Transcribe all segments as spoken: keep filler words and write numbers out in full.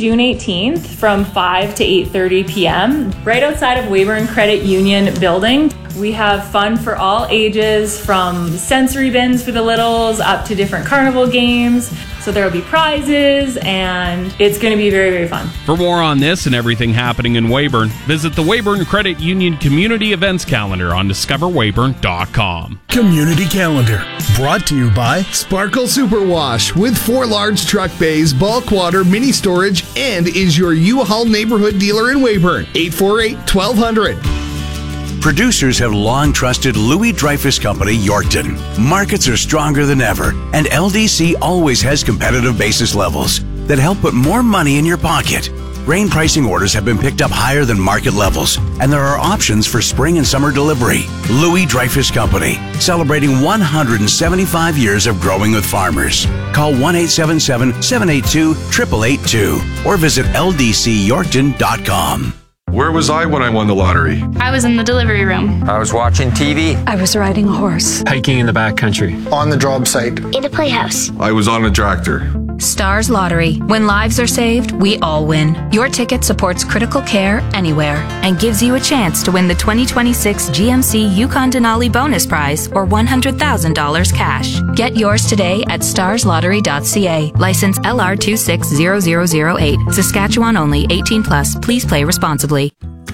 June eighteenth from five to eight thirty p.m. right outside of Weyburn Credit Union building. We have fun for all ages, from sensory bins for the littles up to different carnival games. So there will be prizes, and it's going to be very, very fun. For more on this and everything happening in Weyburn, visit the Weyburn Credit Union Community Events Calendar on discover weyburn dot com. Community Calendar, brought to you by Sparkle Superwash, with four large truck bays, bulk water, mini storage, and is your U-Haul neighborhood dealer in Weyburn. eight four eight, one two zero zero. Producers have long trusted Louis Dreyfus Company, Yorkton. Markets are stronger than ever, and L D C always has competitive basis levels that help put more money in your pocket. Grain pricing orders have been picked up higher than market levels, and there are options for spring and summer delivery. Louis Dreyfus Company, celebrating one hundred seventy-five years of growing with farmers. Call one eight seven seven, seven eight two, eight eight eight two or visit L D C yorkton dot com. Where was I when I won the lottery? I was in the delivery room. I was watching T V. I was riding a horse. Hiking in the backcountry. On the job site. In a playhouse. I was on a tractor. Stars Lottery. When lives are saved, we all win. Your ticket supports critical care anywhere and gives you a chance to win the twenty twenty-six G M C Yukon Denali bonus prize or one hundred thousand dollars cash. Get yours today at stars lottery dot c a. License L R two six zero zero zero eight. Saskatchewan only. eighteen plus. Please play responsibly.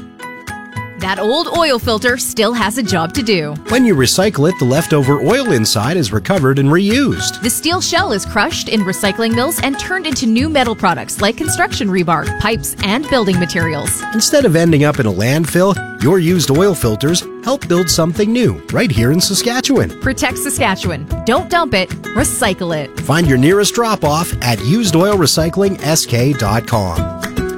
That old oil filter still has a job to do. When you recycle it, the leftover oil inside is recovered and reused. The steel shell is crushed in recycling mills and turned into new metal products like construction rebar, pipes, and building materials. Instead of ending up in a landfill, your used oil filters help build something new right here in Saskatchewan. Protect Saskatchewan. Don't dump it. Recycle it. Find your nearest drop-off at used oil recycling s k dot com.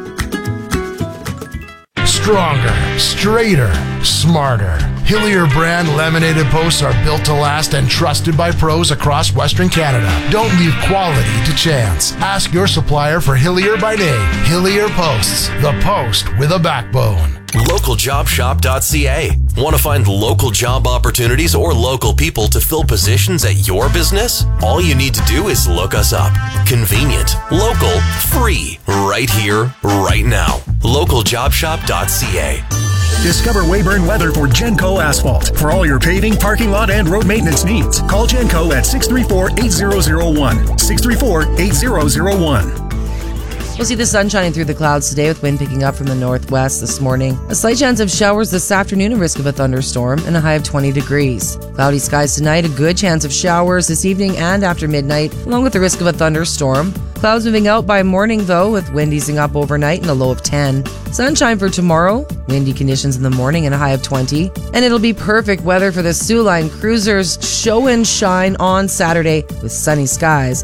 Stronger, straighter, smarter. Hillier brand laminated posts are built to last and trusted by pros across Western Canada. Don't leave quality to chance. Ask your supplier for Hillier by name. Hillier Posts, the post with a backbone. local job shop dot c a. Want to find local job opportunities or local people to fill positions at your business? All you need to do is look us up. Convenient, local, free, right here, right now. local job shop dot c a. Discover Weyburn weather for Genco Asphalt. For all your paving, parking lot, and road maintenance needs, call Genco at six three four, eight zero zero one. six three four, eight zero zero one. We'll see the sun shining through the clouds today with wind picking up from the northwest this morning. A slight chance of showers this afternoon, a risk of a thunderstorm, and a high of twenty degrees. Cloudy skies tonight, a good chance of showers this evening and after midnight, along with the risk of a thunderstorm. Clouds moving out by morning, though, with wind easing up overnight and a low of ten. Sunshine for tomorrow, windy conditions in the morning and a high of twenty. And it'll be perfect weather for the Soo Line Cruisers show and shine on Saturday with sunny skies.